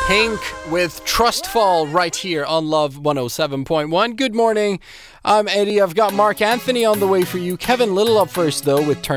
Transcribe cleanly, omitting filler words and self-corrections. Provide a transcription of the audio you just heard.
Pink with Trustfall right here on Love 107.1. Good morning. I'm Eddie. I've got Mark Anthony on the way for you. Kevin Little up first, though, with Turn